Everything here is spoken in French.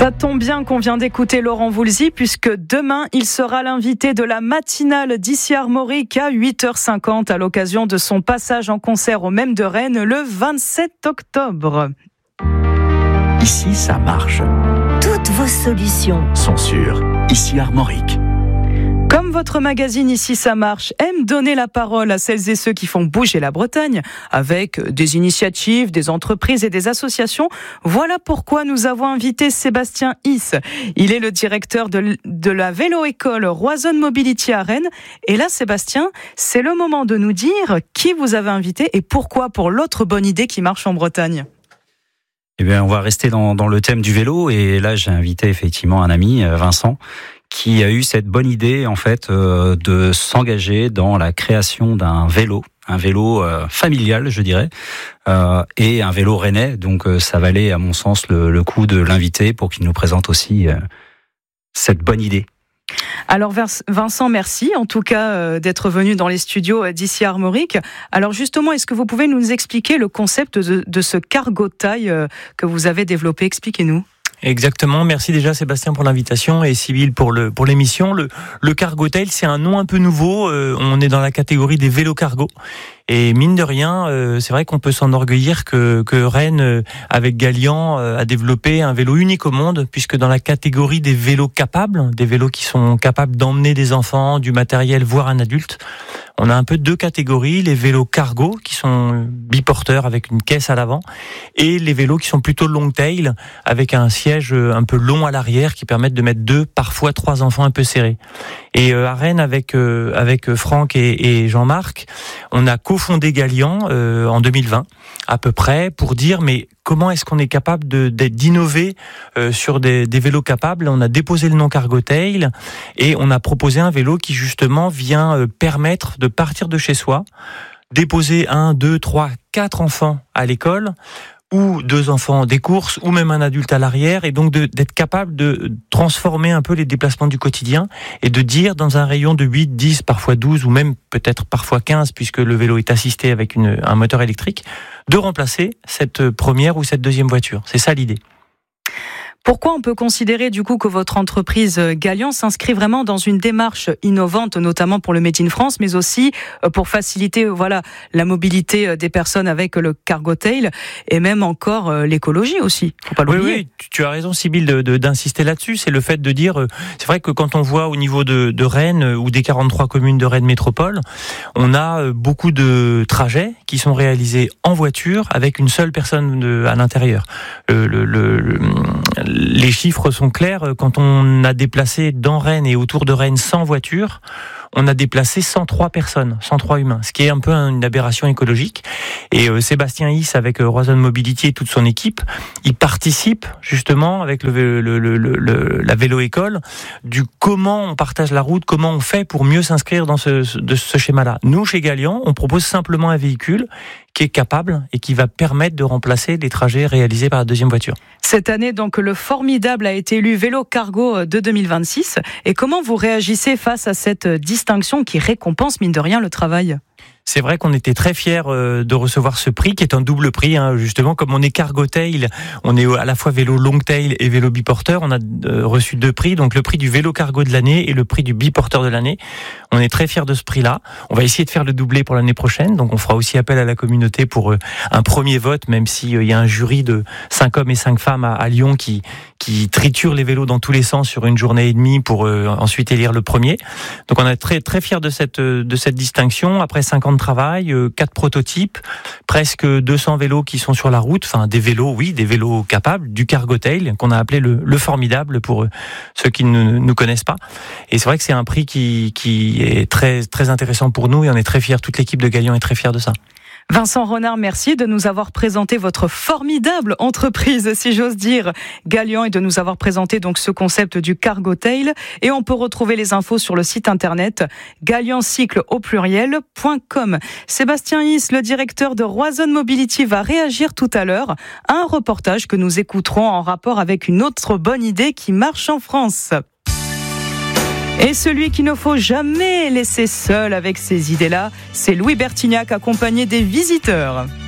Ça tombe bien qu'on vient d'écouter Laurent Voulzy, puisque demain, il sera l'invité de la matinale d'Ici Armorique à 8h50 à l'occasion de son passage en concert au Même de Rennes le 27 octobre. Ici, ça marche. Toutes vos solutions sont sur Ici Armorique. Comme votre magazine Ici ça marche aime donner la parole à celles et ceux qui font bouger la Bretagne, avec des initiatives, des entreprises et des associations, voilà pourquoi nous avons invité Sébastien Is. Il est le directeur de la vélo-école Roison Mobility à Rennes. Et là, Sébastien, c'est le moment de nous dire qui vous avez invité et pourquoi pour l'autre bonne idée qui marche en Bretagne. Eh bien, on va rester dans le thème du vélo, et là, j'ai invité effectivement un ami, Vincent, qui a eu cette bonne idée en fait de s'engager dans la création d'un vélo, un vélo familial, je dirais, et un vélo rennais. Donc ça valait à mon sens le coup de l'inviter pour qu'il nous présente aussi cette bonne idée. Alors Vincent, merci en tout cas d'être venu dans les studios d'Ici Armorique. Alors justement, est-ce que vous pouvez nous expliquer le concept de ce cargo taille que vous avez développé? Expliquez-nous. Exactement, merci déjà Sébastien pour l'invitation et Sybille pour l'émission. Le cargo tail, c'est un nom un peu nouveau, on est dans la catégorie des vélos cargo. Et mine de rien, c'est vrai qu'on peut s'enorgueillir que Rennes, avec Galian, a développé un vélo unique au monde, puisque dans la catégorie des vélos capables, des vélos qui sont capables d'emmener des enfants, du matériel, voire un adulte, on a un peu deux catégories, les vélos cargo, qui sont biporteurs avec une caisse à l'avant, et les vélos qui sont plutôt long tail, avec un siège un peu long à l'arrière, qui permettent de mettre 2, parfois 3 enfants un peu serrés. Et à Rennes, avec Franck et Jean-Marc, on a cofondé Galian en 2020, à peu près, pour dire mais comment est-ce qu'on est capable d'innover sur des vélos capables. On a déposé le nom Cargo Tail et on a proposé un vélo qui justement vient permettre de partir de chez soi, déposer 1, 2, 3, 4 enfants à l'école, ou 2 enfants des courses, ou même un adulte à l'arrière, et donc d'être capable de transformer un peu les déplacements du quotidien, et de dire dans un rayon de 8, 10, parfois 12, ou même peut-être parfois 15, puisque le vélo est assisté avec un moteur électrique, de remplacer cette première ou cette deuxième voiture. C'est ça l'idée. Pourquoi on peut considérer du coup que votre entreprise Galian s'inscrit vraiment dans une démarche innovante, notamment pour le Made in France, mais aussi pour faciliter la mobilité des personnes avec le cargo tail et même encore l'écologie aussi. Faut pas l'oublier. Oui, tu as raison, Sybille, d'insister là-dessus. C'est le fait de dire, c'est vrai que quand on voit au niveau de Rennes ou des 43 communes de Rennes Métropole, on a beaucoup de trajets qui sont réalisés en voiture avec une seule personne à l'intérieur. Les chiffres sont clairs. Quand on a déplacé dans Rennes et autour de Rennes 100 voitures, on a déplacé 103 personnes, 103 humains, ce qui est un peu une aberration écologique. Et Sébastien Is, avec Roison Mobility et toute son équipe, il participe justement avec la vélo-école du comment on partage la route, comment on fait pour mieux s'inscrire dans ce schéma-là. Nous, chez Galian, on propose simplement un véhicule qui est capable et qui va permettre de remplacer les trajets réalisés par la deuxième voiture. Cette année, donc, le formidable a été élu vélo cargo de 2026. Et comment vous réagissez face à cette distinction qui récompense, mine de rien, le travail ? C'est vrai qu'on était très fiers de recevoir ce prix qui est un double prix, justement comme on est cargo tail, on est à la fois vélo long tail et vélo biporteur. On a reçu 2 prix, donc le prix du vélo cargo de l'année et le prix du biporteur de l'année. On est très fiers de ce prix-là. On va essayer de faire le doublé pour l'année prochaine, donc on fera aussi appel à la communauté pour un premier vote, même s'il y a un jury de 5 hommes et 5 femmes à Lyon qui triture les vélos dans tous les sens sur une journée et demie pour ensuite élire le premier. Donc on est très très fiers de cette distinction. Après 5 ans de travail, 4 prototypes, presque 200 vélos qui sont sur la route, enfin des vélos capables, du cargo tail qu'on a appelé le formidable pour ceux qui ne nous connaissent pas. Et c'est vrai que c'est un prix qui est très très intéressant pour nous et on est très fiers, toute l'équipe de Galian est très fière de ça. Vincent Renard, merci de nous avoir présenté votre formidable entreprise, si j'ose dire, Galian, et de nous avoir présenté donc ce concept du cargo tail. Et on peut retrouver les infos sur le site internet galiancycle.com. Sébastien Is, le directeur de Roison Mobility, va réagir tout à l'heure à un reportage que nous écouterons en rapport avec une autre bonne idée qui marche en France. Et celui qu'il ne faut jamais laisser seul avec ces idées-là, c'est Louis Bertignac accompagné des visiteurs.